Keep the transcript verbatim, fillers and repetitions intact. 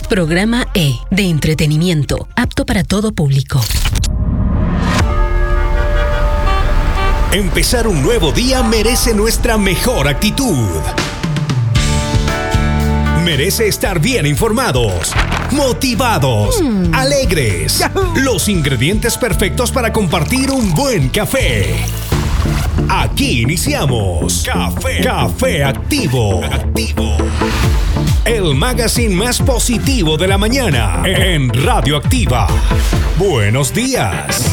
Programa E, de entretenimiento, apto para todo público. Empezar un nuevo día merece nuestra mejor actitud. Merece estar bien informados, motivados, mm. alegres. ¡Yahoo! Los ingredientes perfectos para compartir un buen café. Aquí iniciamos Café, Café Activo. Activo. El magazine más positivo de la mañana en Radio Activa. Buenos días.